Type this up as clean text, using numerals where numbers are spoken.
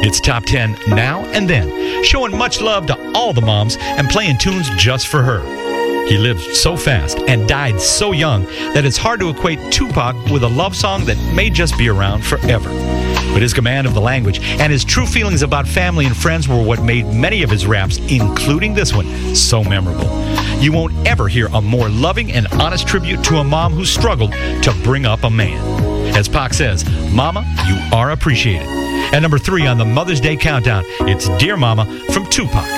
It's Top 10 Now and Then, showing much love to all the moms and playing tunes just for her. He lived so fast and died so young that it's hard to equate Tupac with a love song that may just be around forever. But his command of the language and his true feelings about family and friends were what made many of his raps, including this one, so memorable. You won't ever hear a more loving and honest tribute to a mom who struggled to bring up a man. As Pac says, "Mama, you are appreciated." At number 3 on the Mother's Day Countdown, it's Dear Mama from Tupac.